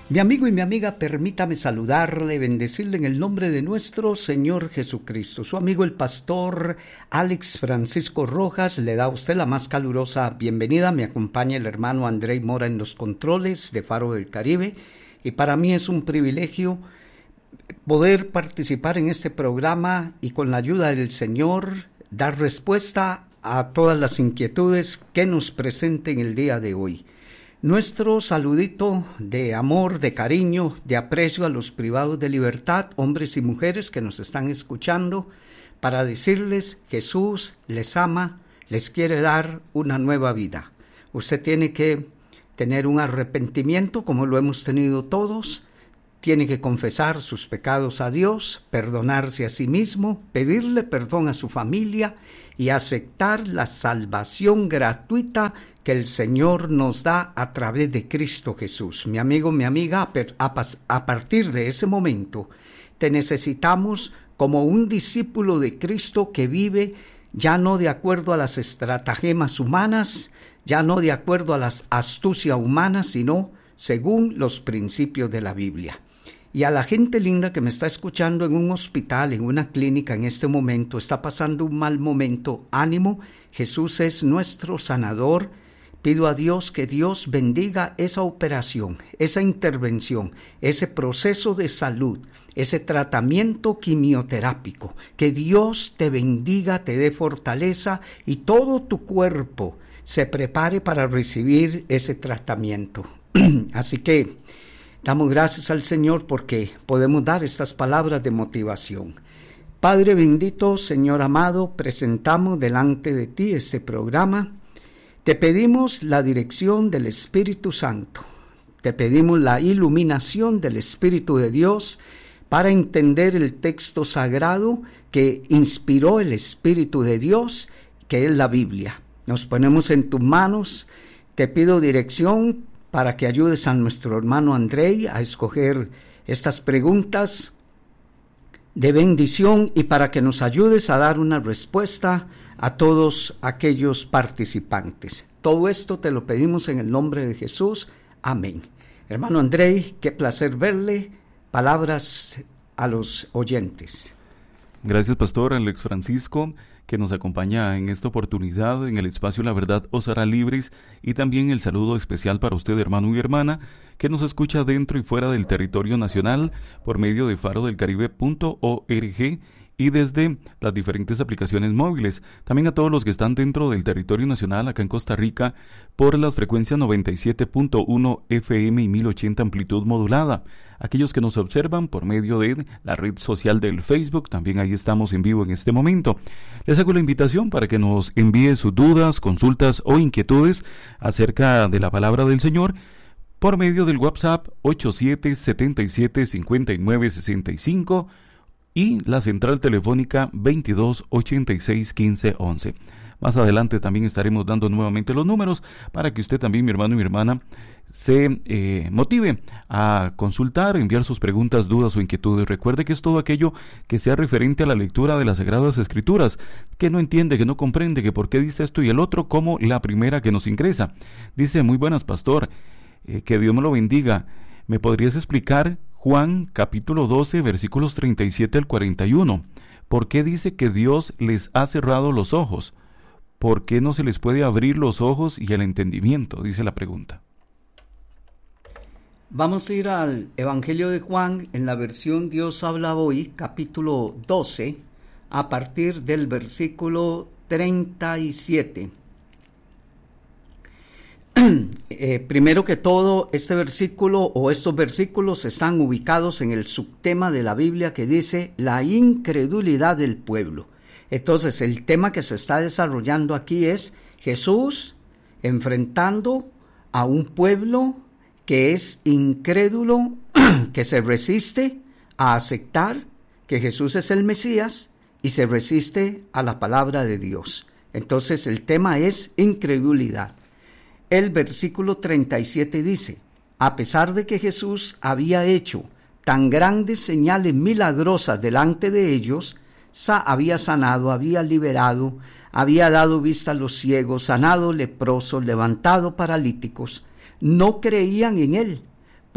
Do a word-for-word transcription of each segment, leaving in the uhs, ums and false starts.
Mi amigo y mi amiga, permítame saludarle, bendecirle en el nombre de nuestro Señor Jesucristo. Su amigo el pastor Alex Francisco Rojas le da a usted la más calurosa bienvenida. Me acompaña el hermano Andrei Mora en los controles de Faro del Caribe. Y para mí es un privilegio poder participar en este programa y con la ayuda del Señor dar respuesta a todas las inquietudes que nos presenten el día de hoy. Nuestro saludito de amor, de cariño, de aprecio a los privados de libertad, hombres y mujeres que nos están escuchando, para decirles: Jesús les ama, les quiere dar una nueva vida. Usted tiene que tener un arrepentimiento como lo hemos tenido todos, tiene que confesar sus pecados a Dios, perdonarse a sí mismo, pedirle perdón a su familia y aceptar la salvación gratuita que el Señor nos da a través de Cristo Jesús. Mi amigo, mi amiga, a partir de ese momento te necesitamos como un discípulo de Cristo que vive ya no de acuerdo a las estratagemas humanas, ya no de acuerdo a la astucia humana, sino según los principios de la Biblia. Y a la gente linda que me está escuchando en un hospital, en una clínica en este momento, está pasando un mal momento, ánimo, Jesús es nuestro sanador. Pido a Dios que Dios bendiga esa operación, esa intervención, ese proceso de salud, ese tratamiento quimioterápico. Que Dios te bendiga, te dé fortaleza y todo tu cuerpo se prepare para recibir ese tratamiento. Así que damos gracias al Señor porque podemos dar estas palabras de motivación. Padre bendito, Señor amado, presentamos delante de ti este programa. Te pedimos la dirección del Espíritu Santo. Te pedimos la iluminación del Espíritu de Dios para entender el texto sagrado que inspiró el Espíritu de Dios, que es la Biblia. Nos ponemos en tus manos. Te pido dirección para que ayudes a nuestro hermano Andrei a escoger estas preguntas de bendición y para que nos ayudes a dar una respuesta a todos aquellos participantes. Todo esto te lo pedimos en el nombre de Jesús. Amén. Hermano Andrei, qué placer verle. Palabras a los oyentes. Gracias, pastor Alex Francisco, que nos acompaña en esta oportunidad en el espacio La Verdad os hará libres, y también el saludo especial para usted, hermano y hermana, que nos escucha dentro y fuera del territorio nacional por medio de faro del caribe punto org y desde las diferentes aplicaciones móviles. También a todos los que están dentro del territorio nacional acá en Costa Rica por las frecuencias noventa y siete punto uno F M y mil ochenta amplitud modulada. Aquellos que nos observan por medio de la red social del Facebook, también ahí estamos en vivo en este momento. Les hago la invitación para que nos envíe sus dudas, consultas o inquietudes acerca de la palabra del Señor por medio del WhatsApp ocho siete siete siete cinco nueve seis cinco y la central telefónica veintidós ochenta y seis quince once. Más adelante también estaremos dando nuevamente los números para que usted también, mi hermano y mi hermana, se eh, motive a consultar, enviar sus preguntas, dudas o inquietudes. Recuerde que es todo aquello que sea referente a la lectura de las Sagradas Escrituras, que no entiende, que no comprende, que por qué dice esto y el otro, como la primera que nos ingresa. Dice: muy buenas, pastor, eh, que Dios me lo bendiga. ¿Me podrías explicar Juan capítulo doce, versículos treinta y siete al cuarenta y uno? ¿Por qué dice que Dios les ha cerrado los ojos? ¿Por qué no se les puede abrir los ojos y el entendimiento? Dice la pregunta. Vamos a ir al Evangelio de Juan en la versión Dios habla hoy, capítulo doce, a partir del versículo treinta y siete. Eh, primero que todo, este versículo o estos versículos están ubicados en el subtema de la Biblia que dice la incredulidad del pueblo. Entonces, el tema que se está desarrollando aquí es Jesús enfrentando a un pueblo que es incrédulo, que se resiste a aceptar que Jesús es el Mesías y se resiste a la palabra de Dios. Entonces, el tema es incredulidad. El versículo treinta y siete dice: a pesar de que Jesús había hecho tan grandes señales milagrosas delante de ellos, sa- había sanado, había liberado, había dado vista a los ciegos, sanado leprosos, levantado paralíticos, no creían en él,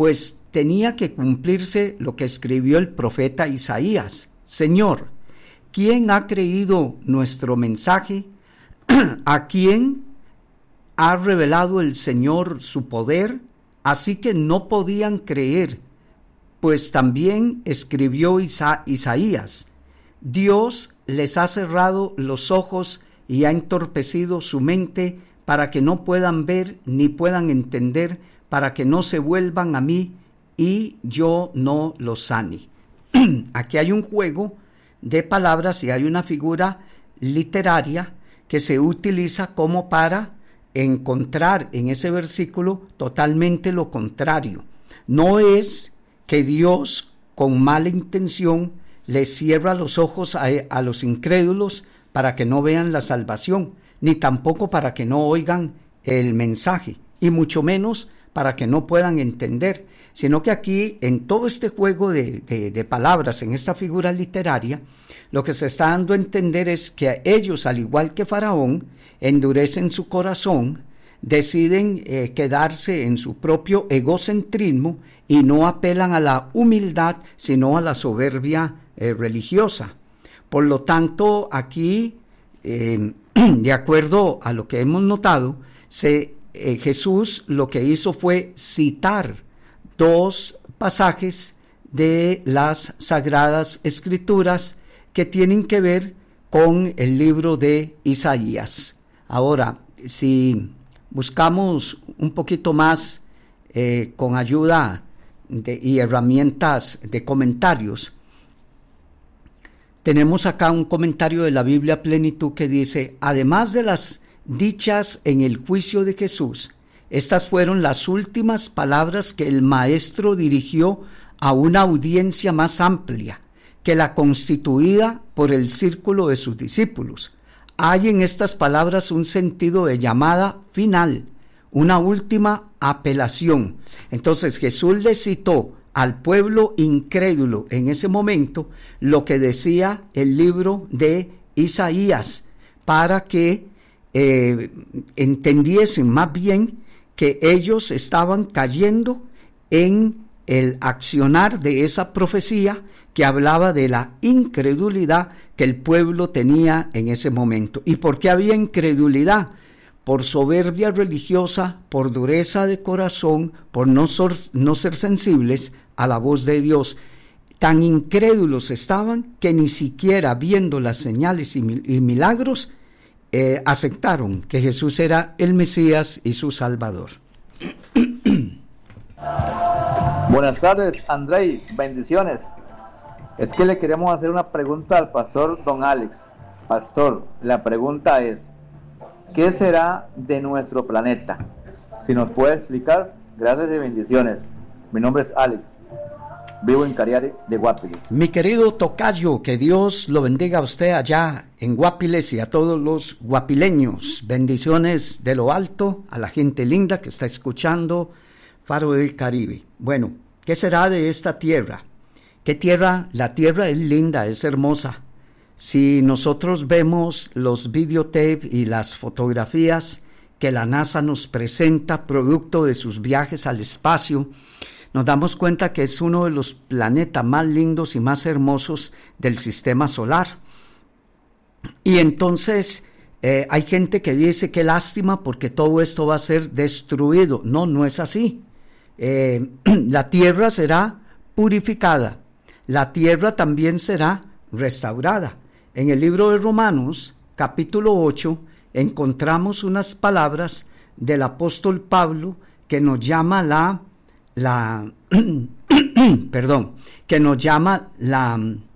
pues tenía que cumplirse lo que escribió el profeta Isaías. Señor, ¿quién ha creído nuestro mensaje? ¿A quién ha revelado el Señor su poder? Así que no podían creer, pues también escribió Isa- Isaías, Dios les ha cerrado los ojos y ha entorpecido su mente para que no puedan ver ni puedan entender, para que no se vuelvan a mí y yo no los sane. Aquí hay un juego de palabras y hay una figura literaria que se utiliza como para encontrar en ese versículo totalmente lo contrario. No es que Dios con mala intención les cierra los ojos a, a los incrédulos para que no vean la salvación, ni tampoco para que no oigan el mensaje, y mucho menos para que no puedan entender, sino que aquí en todo este juego de, de, de palabras, en esta figura literaria, lo que se está dando a entender es que ellos, al igual que Faraón, endurecen su corazón, deciden eh, quedarse en su propio egocentrismo y no apelan a la humildad, sino a la soberbia eh, religiosa. Por lo tanto, aquí, eh, de acuerdo a lo que hemos notado, se, eh, Jesús lo que hizo fue citar dos pasajes de las Sagradas Escrituras que tienen que ver con el libro de Isaías. Ahora, si buscamos un poquito más eh, con ayuda de, y herramientas de comentarios, tenemos acá un comentario de la Biblia Plenitud que dice, además de las dichas en el juicio de Jesús, estas fueron las últimas palabras que el Maestro dirigió a una audiencia más amplia que la constituida por el círculo de sus discípulos. Hay en estas palabras un sentido de llamada final, una última apelación. Entonces Jesús le citó al pueblo incrédulo en ese momento lo que decía el libro de Isaías, para que eh, entendiesen más bien que ellos estaban cayendo en el accionar de esa profecía que hablaba de la incredulidad que el pueblo tenía en ese momento. ¿Y por qué había incredulidad? Por soberbia religiosa, por dureza de corazón, por no, sor, no ser sensibles a la voz de Dios. Tan incrédulos estaban que ni siquiera viendo las señales y, mil, y milagros eh, aceptaron que Jesús era el Mesías y su Salvador. Buenas tardes, Andrei, bendiciones. Es que le queremos hacer una pregunta al pastor don Alex. Pastor, la pregunta es, ¿qué será de nuestro planeta? Si nos puede explicar, gracias y bendiciones. Mi nombre es Alex, vivo en Cariare de Guapiles. Mi querido tocayo, que Dios lo bendiga a usted allá en Guapiles y a todos los guapileños. Bendiciones de lo alto a la gente linda que está escuchando Faro del Caribe. Bueno, ¿qué será de esta tierra? ¿Qué tierra? La tierra es linda, es hermosa. Si nosotros vemos los videotapes y las fotografías que la NASA nos presenta, producto de sus viajes al espacio, nos damos cuenta que es uno de los planetas más lindos y más hermosos del sistema solar. Y entonces eh, hay gente que dice que lástima porque todo esto va a ser destruido. No, no es así. Eh, la tierra será purificada. La tierra también será restaurada. En el libro de Romanos, capítulo ocho, encontramos unas palabras del apóstol Pablo que nos llama la, la perdón, que nos llama la,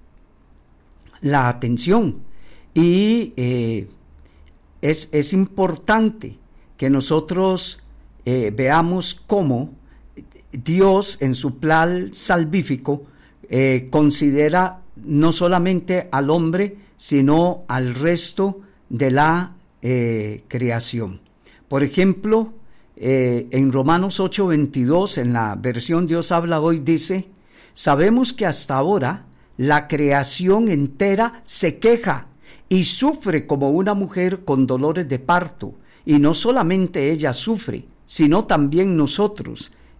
la atención. Y eh, es, es importante que nosotros eh, veamos cómo Dios en su plan salvífico eh, considera no solamente al hombre, sino al resto de la eh, creación. Por ejemplo, eh, en Romanos ocho veintidós, en la versión Dios habla hoy, dice, sabemos que hasta ahora la creación entera se queja y sufre como una mujer con dolores de parto, y no solamente ella sufre, sino también nosotros,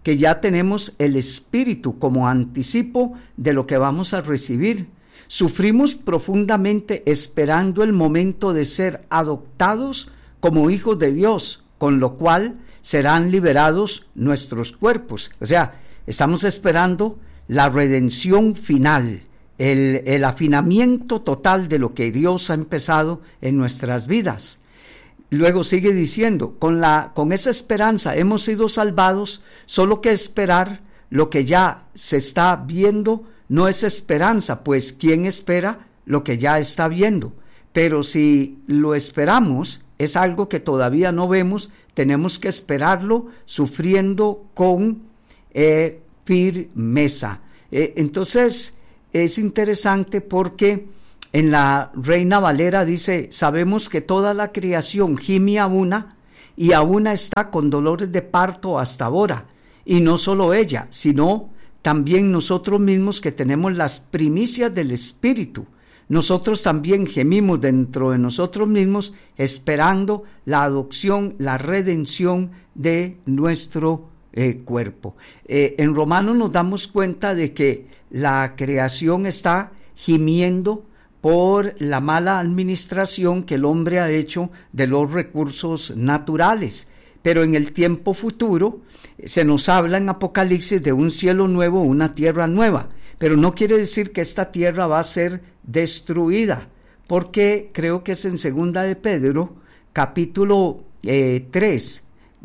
que ya tenemos el Espíritu como anticipo de lo que vamos a recibir. Sufrimos profundamente esperando el momento de ser adoptados como hijos de Dios, con lo cual serán liberados nuestros cuerpos. O sea, estamos esperando la redención final, el, el afinamiento total de lo que Dios ha empezado en nuestras vidas. Luego sigue diciendo, con, la, con esa esperanza hemos sido salvados, solo que esperar lo que ya se está viendo no es esperanza, pues ¿quién espera lo que ya está viendo? Pero si lo esperamos, es algo que todavía no vemos, tenemos que esperarlo sufriendo con eh, firmeza. Eh, entonces, es interesante porque en la Reina Valera dice, sabemos que toda la creación gime a una y a una está con dolores de parto hasta ahora. Y no solo ella, sino también nosotros mismos que tenemos las primicias del Espíritu. Nosotros también gemimos dentro de nosotros mismos esperando la adopción, la redención de nuestro eh, cuerpo. Eh, en Romanos nos damos cuenta de que la creación está gimiendo por la mala administración que el hombre ha hecho de los recursos naturales. Pero en el tiempo futuro se nos habla en Apocalipsis de un cielo nuevo, una tierra nueva. Pero no quiere decir que esta tierra va a ser destruida, porque creo que es en Segunda de Pedro, capítulo eh, tres,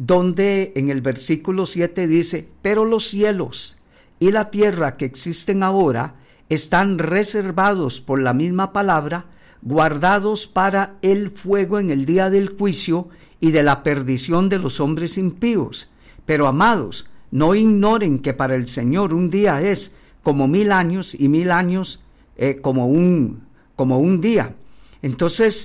donde en el versículo siete dice, pero los cielos y la tierra que existen ahora están reservados por la misma palabra, guardados para el fuego en el día del juicio y de la perdición de los hombres impíos. Pero amados, no ignoren que para el Señor un día es como mil años y mil años eh, como, un, como un día. Entonces,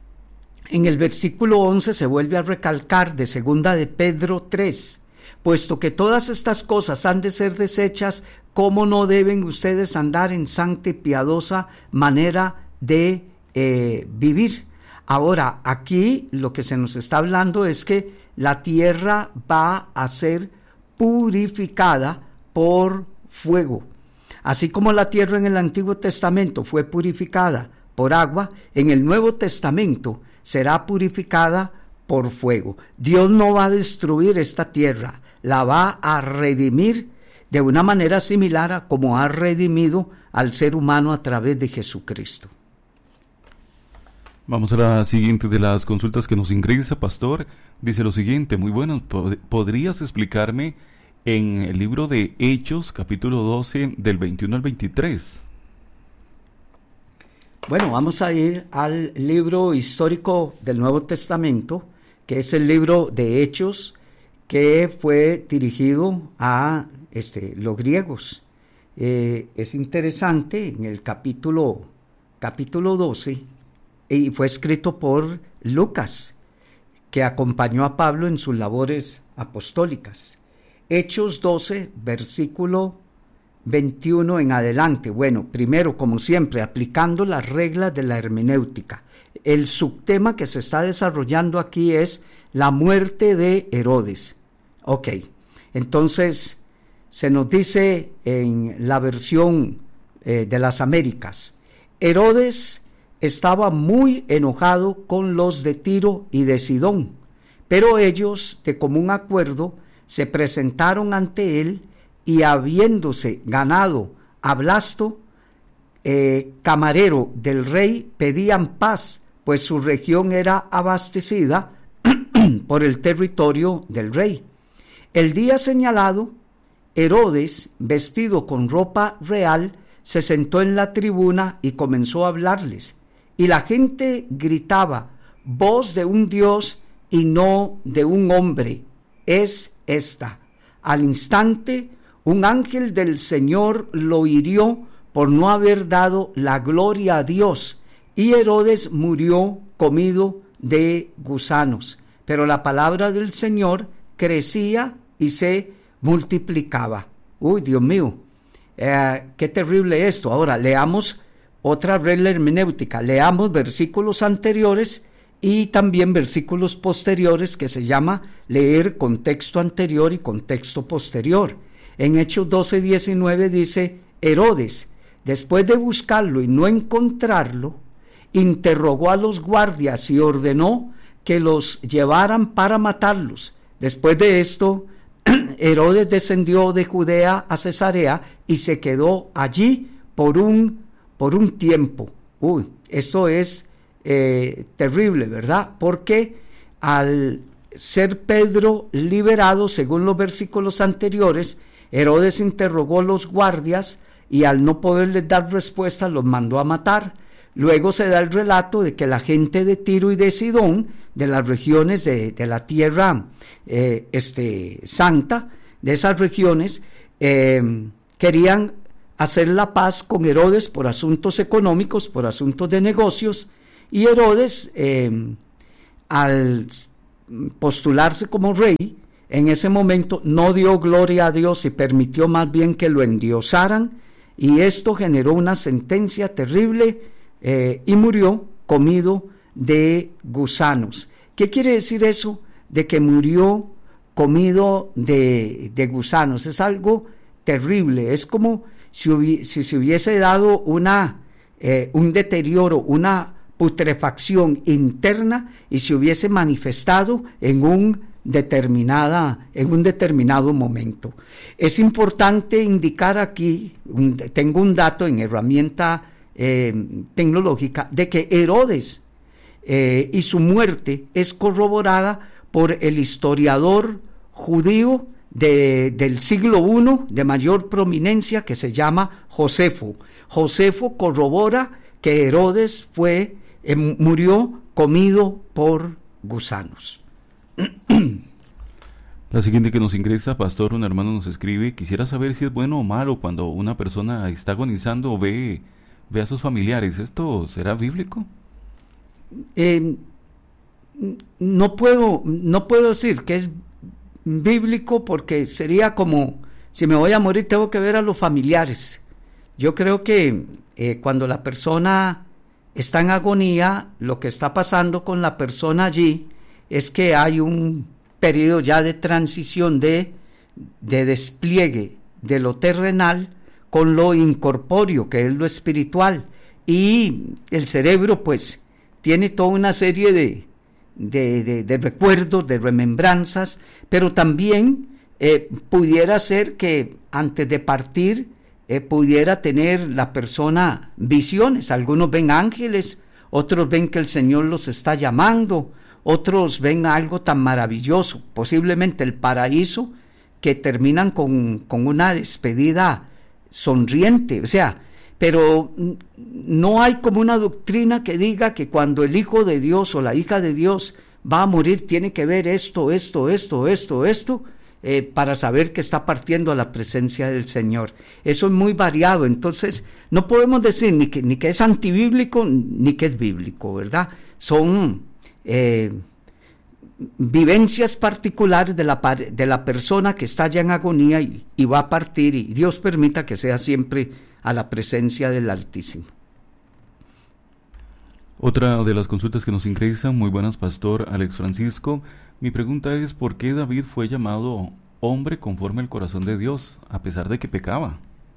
en el versículo once se vuelve a recalcar de Segunda de Pedro tres, puesto que todas estas cosas han de ser deshechas, ¿cómo no deben ustedes andar en santa y piadosa manera de eh, vivir? Ahora, aquí lo que se nos está hablando es que la tierra va a ser purificada por fuego. Así como la tierra en el Antiguo Testamento fue purificada por agua, en el Nuevo Testamento será purificada por fuego. Dios no va a destruir esta tierra, la va a redimir de una manera similar a como ha redimido al ser humano a través de Jesucristo. Vamos a la siguiente de las consultas que nos ingresa, pastor. Dice lo siguiente, muy bueno, ¿podrías explicarme en el libro de Hechos, capítulo doce, del veintiuno al veintitrés? Bueno, vamos a ir al libro histórico del Nuevo Testamento, que es el libro de Hechos, que fue dirigido a este, los griegos. Eh, es interesante, en el capítulo, capítulo doce, y fue escrito por Lucas, que acompañó a Pablo en sus labores apostólicas. Hechos doce, versículo veintiuno en adelante. Bueno, primero, como siempre, aplicando las reglas de la hermenéutica. El subtema que se está desarrollando aquí es la muerte de Herodes. Ok, entonces se nos dice en la versión eh, de las Américas, Herodes estaba muy enojado con los de Tiro y de Sidón, pero ellos, de común acuerdo, se presentaron ante él y habiéndose ganado a Blasto, eh, camarero del rey, pedían paz, pues su región era abastecida por el territorio del rey. El día señalado, Herodes, vestido con ropa real, se sentó en la tribuna y comenzó a hablarles. Y la gente gritaba, voz de un Dios y no de un hombre, es esta. Al instante, un ángel del Señor lo hirió por no haber dado la gloria a Dios, y Herodes murió comido de gusanos. Pero la palabra del Señor crecía y se multiplicaba. Uy, Dios mío, eh, qué terrible esto. Ahora, leamos otra regla hermenéutica. Leamos versículos anteriores y también versículos posteriores que se llama leer contexto anterior y contexto posterior. En Hechos doce diecinueve dice: Herodes, después de buscarlo y no encontrarlo, interrogó a los guardias y ordenó que los llevaran para matarlos. Después de esto, Herodes descendió de Judea a Cesarea y se quedó allí por un, por un tiempo. Uy, esto es eh, terrible, ¿verdad? Porque al ser Pedro liberado, según los versículos anteriores, Herodes interrogó a los guardias y al no poderles dar respuesta los mandó a matar. Luego se da el relato de que la gente de Tiro y de Sidón, de las regiones de, de la tierra eh, este, santa, de esas regiones, eh, querían hacer la paz con Herodes por asuntos económicos, por asuntos de negocios, y Herodes, eh, al postularse como rey, en ese momento no dio gloria a Dios y permitió más bien que lo endiosaran, y esto generó una sentencia terrible, eh, y murió comido de gusanos. ¿Qué quiere decir eso de que murió comido de, de gusanos? Es algo terrible, es como si, hubi, si se hubiese dado una, eh, un deterioro, una putrefacción interna y se hubiese manifestado en un determinada, en un determinado momento. Es importante indicar aquí, un, tengo un dato en herramienta eh, tecnológica, de que Herodes eh, y su muerte es corroborada por el historiador judío de, del siglo primero de mayor prominencia, que se llama Josefo. Josefo corrobora que Herodes fue, eh, murió comido por gusanos. La siguiente que nos ingresa, pastor, un hermano nos escribe: quisiera saber si es bueno o malo cuando una persona está agonizando o ve, ve a sus familiares. ¿Esto será bíblico? Eh, no puedo, no puedo decir que es bíblico, porque sería como, si me voy a morir tengo que ver a los familiares. Yo creo que eh, cuando la persona está en agonía, lo que está pasando con la persona allí es que hay un periodo ya de transición, de, de despliegue de lo terrenal con lo incorpóreo, que es lo espiritual, y el cerebro pues tiene toda una serie de, de, de, de recuerdos, de remembranzas, pero también eh, pudiera ser que antes de partir eh, pudiera tener la persona visiones. Algunos ven ángeles, otros ven que el Señor los está llamando, otros ven algo tan maravilloso, posiblemente el paraíso, que terminan con, con una despedida sonriente. O sea, pero no hay como una doctrina que diga que cuando el Hijo de Dios o la hija de Dios va a morir tiene que ver esto, esto, esto, esto, esto, eh, para saber que está partiendo a la presencia del Señor. Eso es muy variado, entonces no podemos decir ni que, ni que es antibíblico ni que es bíblico, ¿verdad? Son Eh, vivencias particulares de la, de la persona que está ya en agonía y, y va a partir, y Dios permita que sea siempre a la presencia del Altísimo. Otra de las consultas que nos ingresan: muy buenas, pastor Alex Francisco. Mi pregunta es: ¿por qué David fue llamado hombre conforme al corazón de Dios, a pesar de que pecaba?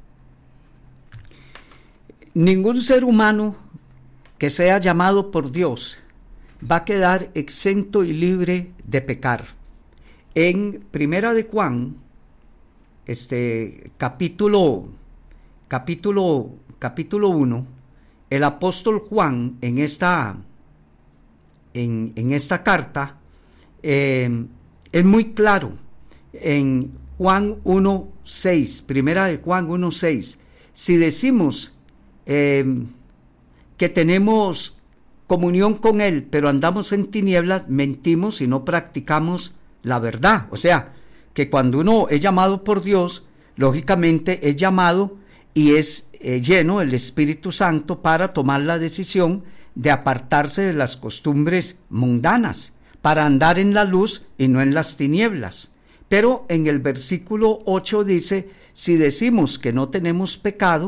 Ningún ser humano que sea llamado por Dios va a quedar exento y libre de pecar. En Primera de Juan, este capítulo capítulo capítulo uno, el apóstol Juan en esta en, en esta carta eh, es muy claro. En Juan uno seis, Primera de Juan uno seis, si decimos eh, que tenemos comunión con Él, pero andamos en tinieblas, mentimos y no practicamos la verdad. O sea, que cuando uno es llamado por Dios, lógicamente es llamado y es eh, lleno el Espíritu Santo para tomar la decisión de apartarse de las costumbres mundanas, para andar en la luz y no en las tinieblas. Pero en el versículo ocho dice: si decimos que no tenemos pecado,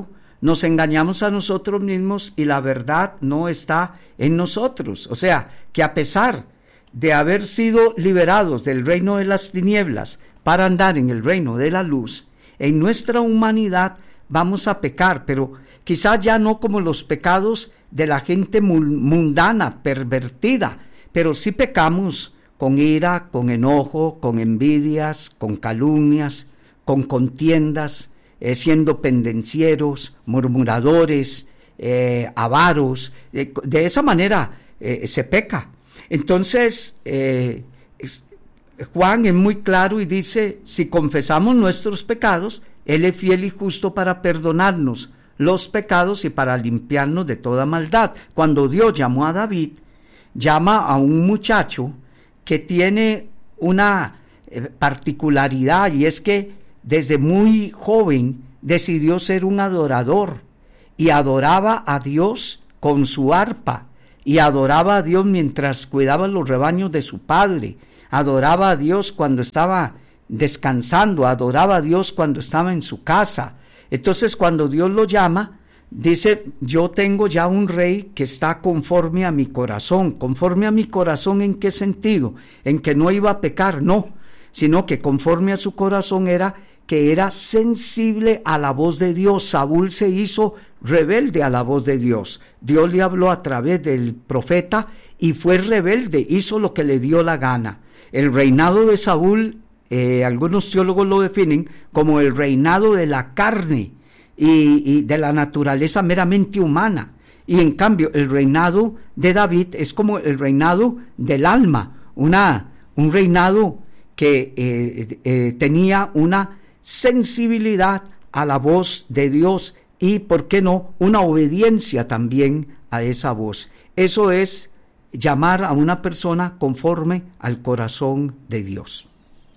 nos engañamos a nosotros mismos y la verdad no está en nosotros. O sea, que a pesar de haber sido liberados del reino de las tinieblas para andar en el reino de la luz, en nuestra humanidad vamos a pecar, pero quizás ya no como los pecados de la gente mundana, pervertida, pero sí pecamos con ira, con enojo, con envidias, con calumnias, con contiendas, eh, siendo pendencieros, murmuradores, eh, avaros. Eh, de esa manera eh, se peca. Entonces, eh, es, Juan es muy claro y dice, si confesamos nuestros pecados, Él es fiel y justo para perdonarnos los pecados y para limpiarnos de toda maldad. Cuando Dios llamó a David, llama a un muchacho que tiene una eh, particularidad, y es que desde muy joven decidió ser un adorador y adoraba a Dios con su arpa, y adoraba a Dios mientras cuidaba los rebaños de su padre, adoraba a Dios cuando estaba descansando, adoraba a Dios cuando estaba en su casa. Entonces, cuando Dios lo llama, dice, yo tengo ya un rey que está conforme a mi corazón. ¿Conforme a mi corazón en qué sentido? En que no iba a pecar, no, sino que conforme a su corazón era que era sensible a la voz de Dios. Saúl se hizo rebelde a la voz de Dios. Dios le habló a través del profeta y fue rebelde, hizo lo que le dio la gana. El reinado de Saúl, eh, algunos teólogos lo definen como el reinado de la carne y, y de la naturaleza meramente humana. Y en cambio, el reinado de David es como el reinado del alma, una, un reinado que eh, eh, tenía una sensibilidad a la voz de Dios y, ¿por qué no?, una obediencia también a esa voz. Eso es llamar a una persona conforme al corazón de Dios.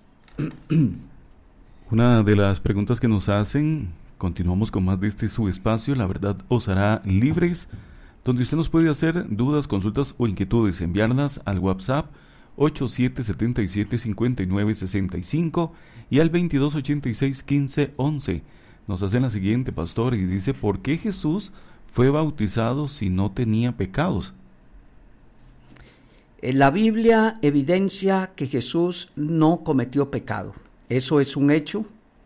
Una de las preguntas que nos hacen, continuamos con más de este su espacio, La Verdad os hará libres, donde usted nos puede hacer dudas, consultas o inquietudes, enviarlas al WhatsApp ocho siete siete siete cinco nueve seis cinco y al veintidós ochenta y seis quince once. Nos hacen la siguiente, pastor, y dice, ¿por qué Jesús fue bautizado si no tenía pecados? La Biblia evidencia que Jesús no cometió pecado. Eso es un hecho.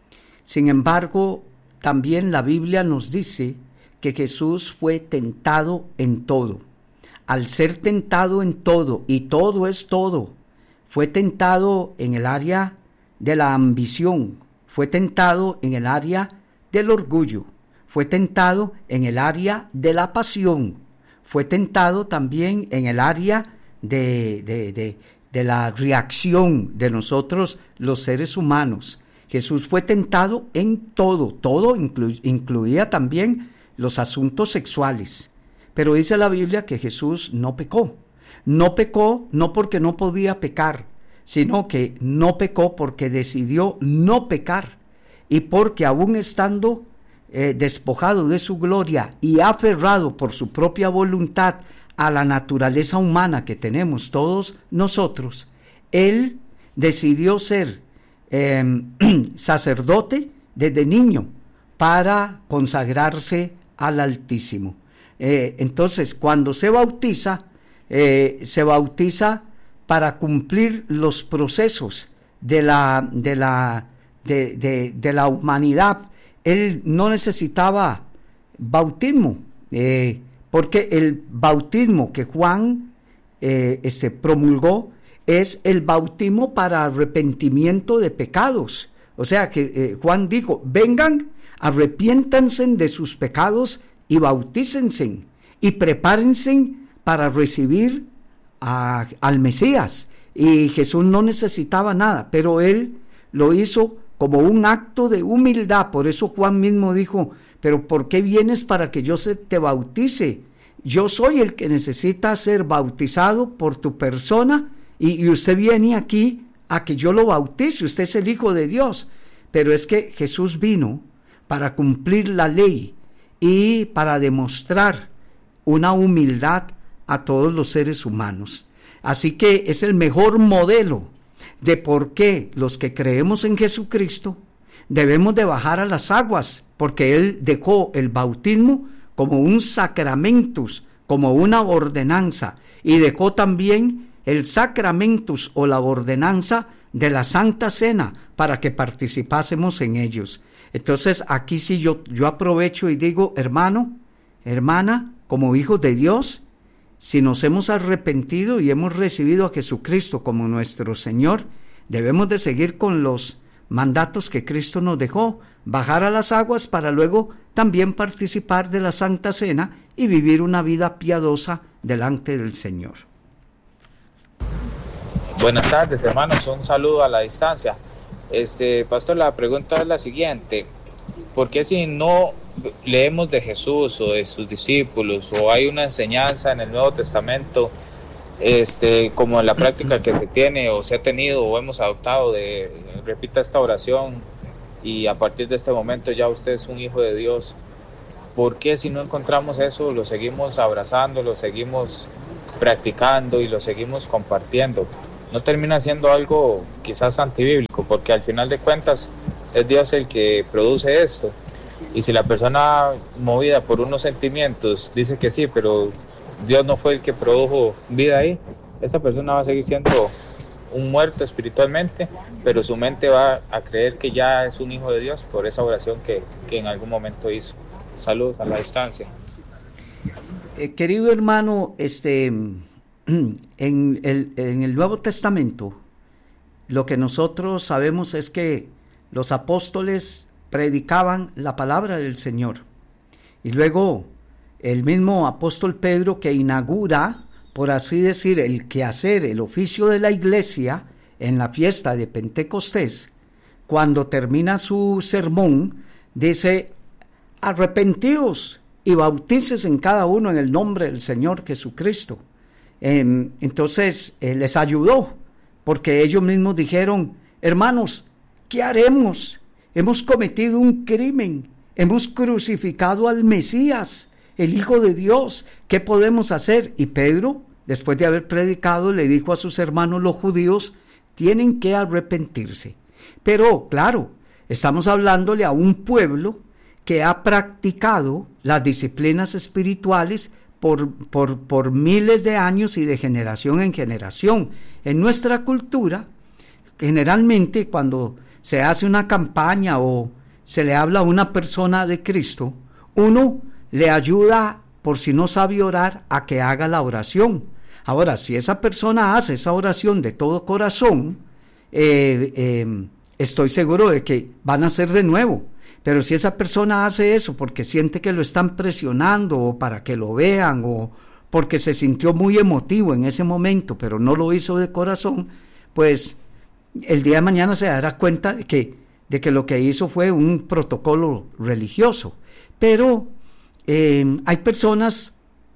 Sin embargo, también la Biblia nos dice que Jesús fue tentado en todo. Al ser tentado en todo, y todo es todo, fue tentado en el área de la ambición, fue tentado en el área del orgullo, fue tentado en el área de la pasión, fue tentado también en el área de, de, de, de la reacción de nosotros los seres humanos. Jesús fue tentado en todo, todo inclu, incluía también los asuntos sexuales. Pero dice la Biblia que Jesús no pecó. No pecó no porque no podía pecar, sino que no pecó porque decidió no pecar. Y porque aún estando eh, despojado de su gloria y aferrado por su propia voluntad a la naturaleza humana que tenemos todos nosotros, Él decidió ser eh, sacerdote desde niño para consagrarse al Altísimo. Eh, entonces, cuando se bautiza, eh, se bautiza para cumplir los procesos de la, de la, de, de, de la humanidad. Él no necesitaba bautismo, eh, porque el bautismo que Juan eh, este, promulgó es el bautismo para arrepentimiento de pecados. O sea que eh, Juan dijo, vengan, arrepiéntanse de sus pecados y bautícense y prepárense para recibir a, al Mesías. Y Jesús no necesitaba nada, pero Él lo hizo como un acto de humildad. Por eso Juan mismo dijo, pero ¿por qué vienes para que yo se te bautice? Yo soy el que necesita ser bautizado por tu persona y, y usted viene aquí a que yo lo bautice. Usted es el Hijo de Dios. Pero es que Jesús vino para cumplir la ley y para demostrar una humildad a todos los seres humanos. Así que es el mejor modelo de por qué los que creemos en Jesucristo debemos de bajar a las aguas, porque Él dejó el bautismo como un sacramentus, como una ordenanza, y dejó también el sacramentus o la ordenanza de la Santa Cena para que participásemos en ellos. Entonces aquí sí yo, yo aprovecho y digo, hermano, hermana, como hijos de Dios, si nos hemos arrepentido y hemos recibido a Jesucristo como nuestro Señor, debemos de seguir con los mandatos que Cristo nos dejó, bajar a las aguas para luego también participar de la Santa Cena y vivir una vida piadosa delante del Señor. Buenas tardes, hermanos, un saludo a la distancia. Este, pastor, la pregunta es la siguiente: ¿por qué si no leemos de Jesús o de sus discípulos, o hay una enseñanza en el Nuevo Testamento, este, como en la práctica que se tiene o se ha tenido o hemos adoptado, de repita esta oración y a partir de este momento ya usted es un hijo de Dios? ¿Por qué si no encontramos eso lo seguimos abrazando, lo seguimos practicando y lo seguimos compartiendo? No termina siendo algo quizás antibíblico, porque al final de cuentas es Dios el que produce esto. Y si la persona movida por unos sentimientos dice que sí, pero Dios no fue el que produjo vida ahí, esa persona va a seguir siendo un muerto espiritualmente, pero su mente va a creer que ya es un hijo de Dios por esa oración que, que en algún momento hizo. Saludos a la distancia. Eh, querido hermano, este, en el, en el Nuevo Testamento, lo que nosotros sabemos es que los apóstoles predicaban la palabra del Señor. Y luego el mismo apóstol Pedro, que inaugura, por así decir, el quehacer, el oficio de la iglesia en la fiesta de Pentecostés, cuando termina su sermón, dice: arrepentíos y bautícese en cada uno en el nombre del Señor Jesucristo. Eh, entonces eh, les ayudó, porque ellos mismos dijeron: hermanos, ¿qué haremos? Hemos cometido un crimen, hemos crucificado al Mesías, el Hijo de Dios, ¿qué podemos hacer? Y Pedro, después de haber predicado, le dijo a sus hermanos los judíos: tienen que arrepentirse. Pero, claro, estamos hablándole a un pueblo que ha practicado las disciplinas espirituales por, por, por miles de años y de generación en generación. En nuestra cultura, generalmente cuando se hace una campaña o se le habla a una persona de Cristo, uno le ayuda, por si no sabe orar, a que haga la oración. Ahora, si esa persona hace esa oración de todo corazón, eh, eh, estoy seguro de que van a hacer de nuevo. Pero si esa persona hace eso porque siente que lo están presionando, o para que lo vean, o porque se sintió muy emotivo en ese momento, pero no lo hizo de corazón, pues el día de mañana se dará cuenta de que, de que lo que hizo fue un protocolo religioso. Pero eh, hay personas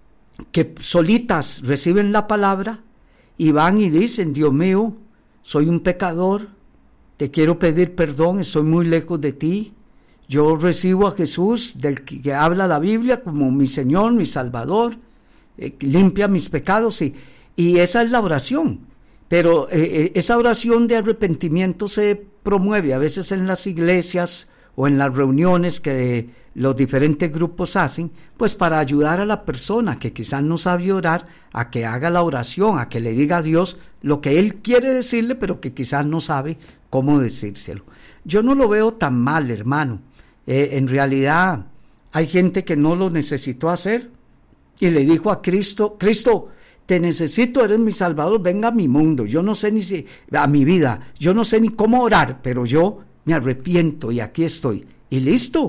que solitas reciben la palabra y van y dicen: Dios mío, soy un pecador, te quiero pedir perdón, estoy muy lejos de ti. Yo recibo a Jesús, del que, que habla la Biblia, como mi Señor, mi Salvador, eh, limpia mis pecados, y, y esa es la oración. Pero eh, esa oración de arrepentimiento se promueve a veces en las iglesias o en las reuniones que los diferentes grupos hacen, pues para ayudar a la persona que quizás no sabe orar a que haga la oración, a que le diga a Dios lo que Él quiere decirle, pero que quizás no sabe cómo decírselo. Yo no lo veo tan mal, hermano. Eh, en realidad hay gente que no lo necesitó hacer y le dijo a Cristo: Cristo, te necesito, eres mi Salvador, venga a mi mundo, yo no sé ni si, a mi vida, yo no sé ni cómo orar, pero yo me arrepiento y aquí estoy, y listo.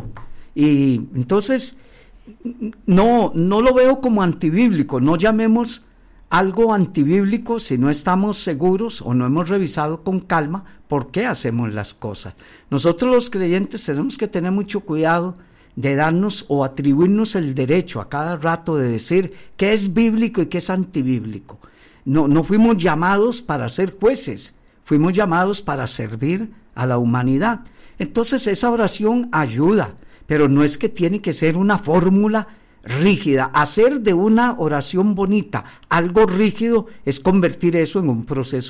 Y entonces no, no lo veo como antibíblico. No llamemos algo antibíblico si no estamos seguros o no hemos revisado con calma por qué hacemos las cosas. Nosotros los creyentes tenemos que tener mucho cuidado de darnos o atribuirnos el derecho a cada rato de decir qué es bíblico y qué es antibíblico. No, no fuimos llamados para ser jueces, fuimos llamados para servir a la humanidad. Entonces esa oración ayuda, pero no es que tiene que ser una fórmula rígida. Hacer de una oración bonita algo rígido es convertir eso en un proceso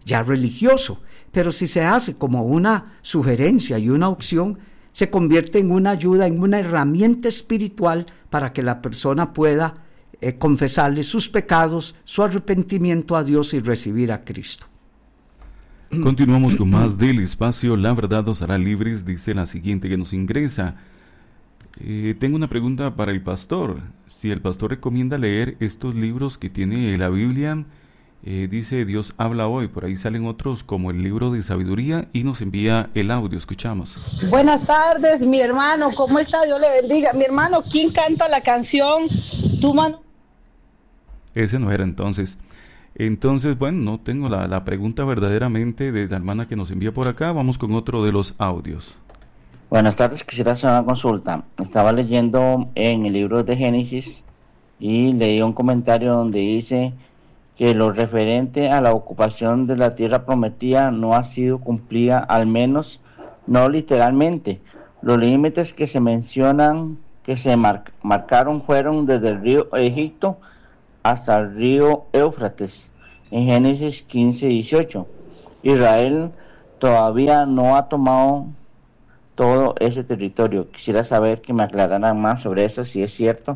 ya religioso, pero si se hace como una sugerencia y una opción, se convierte en una ayuda, en una herramienta espiritual para que la persona pueda eh, confesarle sus pecados, su arrepentimiento a Dios y recibir a Cristo. Continuamos con más del espacio La Verdad os hará libres. Dice la siguiente que nos ingresa. Eh, tengo una pregunta para el pastor. Si el pastor recomienda leer estos libros que tiene la Biblia, eh, dice Dios habla hoy, por ahí salen otros como el libro de sabiduría, y nos envía el audio. Escuchamos. Buenas tardes, mi hermano, ¿cómo está? Dios le bendiga. Mi hermano, ¿quién canta la canción Tu mano? Ese no era entonces. Entonces, bueno, no tengo la, la pregunta verdaderamente de la hermana que nos envía por acá. Vamos con otro de los audios. Buenas tardes, quisiera hacer una consulta. Estaba leyendo en el libro de Génesis y leí un comentario donde dice que lo referente a la ocupación de la tierra prometida no ha sido cumplida, al menos no literalmente. Los límites que se mencionan, que se mar- marcaron fueron desde el río Egipto hasta el río Éufrates, en Génesis quince dieciocho. Israel todavía no ha tomado todo ese territorio. Quisiera saber que me aclararan más sobre eso, si es cierto.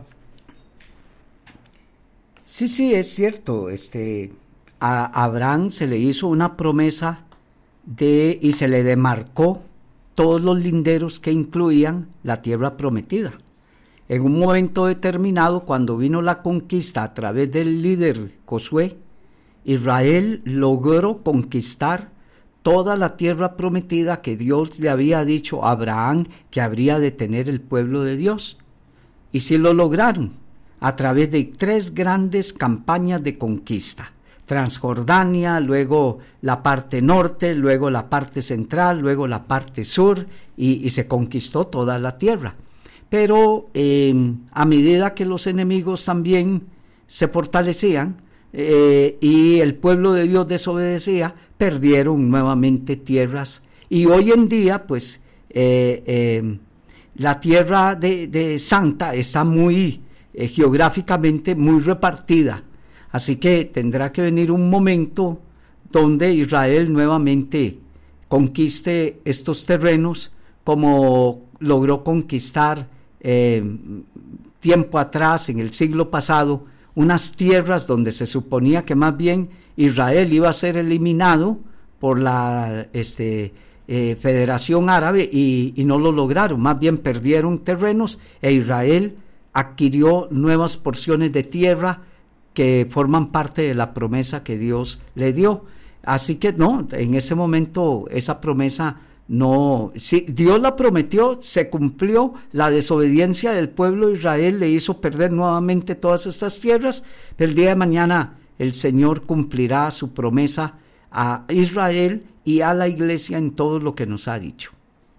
Sí, sí, es cierto. Este, a Abraham se le hizo una promesa de y se le demarcó todos los linderos que incluían la tierra prometida. En un momento determinado, cuando vino la conquista a través del líder Josué, Israel logró conquistar toda la tierra prometida que Dios le había dicho a Abraham que habría de tener el pueblo de Dios. Y sí lo lograron a través de tres grandes campañas de conquista. Transjordania, luego la parte norte, luego la parte central, luego la parte sur, y, y se conquistó toda la tierra. Pero eh, a medida que los enemigos también se fortalecían eh, y el pueblo de Dios desobedecía, perdieron nuevamente tierras. Y hoy en día, pues, eh, eh, la tierra de, de Santa está muy eh, geográficamente muy repartida. Así que tendrá que venir un momento donde Israel nuevamente conquiste estos terrenos como logró conquistar eh, tiempo atrás, en el siglo pasado, unas tierras donde se suponía que más bien Israel iba a ser eliminado por la este, eh, Federación Árabe y, y no lo lograron, más bien perdieron terrenos e Israel adquirió nuevas porciones de tierra que forman parte de la promesa que Dios le dio. Así que no, en ese momento esa promesa no, sí, Dios la prometió, se cumplió. La desobediencia del pueblo de Israel le hizo perder nuevamente todas estas tierras, pero el día de mañana el Señor cumplirá su promesa a Israel y a la iglesia en todo lo que nos ha dicho.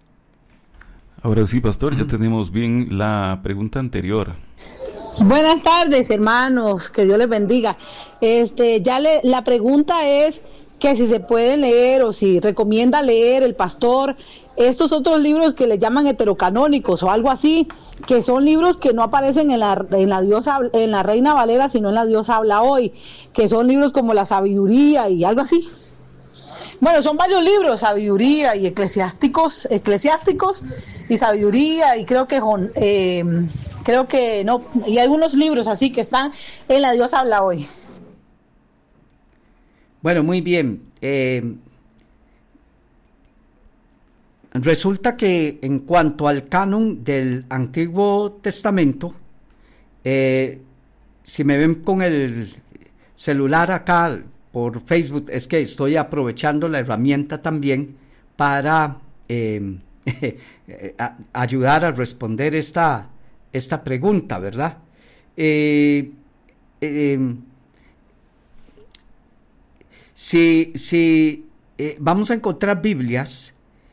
Ahora sí, pastor, ya tenemos bien la pregunta anterior. Buenas tardes, hermanos, que Dios les bendiga. Este, ya le, la pregunta es que si se puede leer o si recomienda leer el pastor estos otros libros que le llaman heterocanónicos o algo así, que son libros que no aparecen en la en la Dios en la Reina Valera, sino en la Dios habla hoy, que son libros como la sabiduría y algo así. Bueno, son varios libros, sabiduría y eclesiásticos, eclesiásticos y sabiduría, y creo que eh, creo que no, y algunos libros así que están en la Dios habla hoy. Bueno, muy bien. Eh, resulta que en cuanto al canon del Antiguo Testamento, eh, si me ven con el celular acá por Facebook, es que estoy aprovechando la herramienta también para eh, a, ayudar a responder esta, esta pregunta, ¿verdad? Eh, eh, Si, si eh, vamos a encontrar Biblias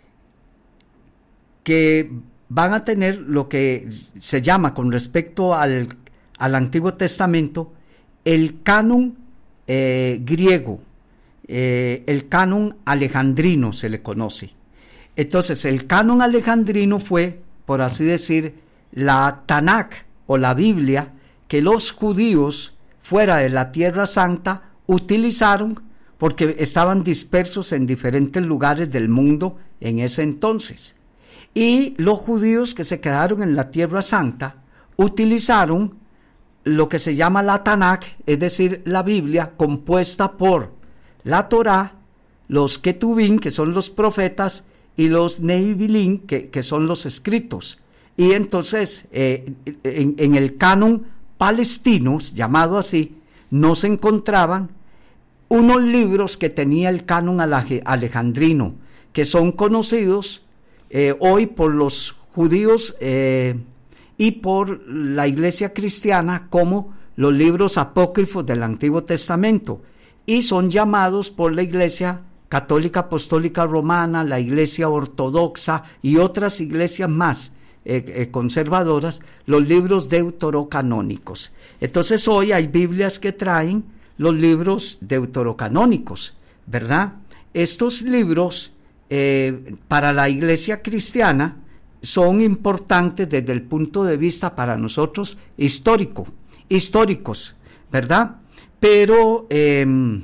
que van a tener lo que se llama con respecto al, al Antiguo Testamento el canon eh, griego, eh, el canon alejandrino se le conoce. Entonces el canon alejandrino fue, por así decir, la Tanakh o la Biblia que los judíos fuera de la Tierra Santa utilizaron porque estaban dispersos en diferentes lugares del mundo en ese entonces. Y los judíos que se quedaron en la Tierra Santa utilizaron lo que se llama la Tanakh, es decir, la Biblia compuesta por la Torá, los Ketubim, que son los profetas, y los Nehivilim, que, que son los escritos. Y entonces, eh, en, en el canon palestino, llamado así, no se encontraban unos libros que tenía el canon alejandrino, que son conocidos eh, hoy por los judíos eh, y por la iglesia cristiana como los libros apócrifos del Antiguo Testamento, y son llamados por la iglesia católica apostólica romana, la iglesia ortodoxa y otras iglesias más eh, eh, conservadoras, los libros deuterocanónicos. Entonces hoy hay Biblias que traen los libros deuterocanónicos, ¿verdad? Estos libros eh, para la iglesia cristiana son importantes desde el punto de vista para nosotros histórico, históricos, ¿verdad? Pero eh,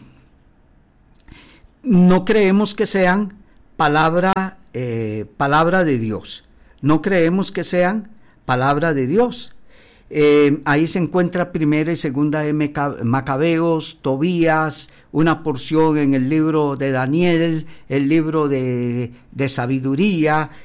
no creemos que sean palabra, eh, palabra de Dios, no creemos que sean palabra de Dios. Eh, ahí se encuentra primera y segunda de Macabeos, Tobías, una porción en el libro de Daniel, el libro de, de sabiduría,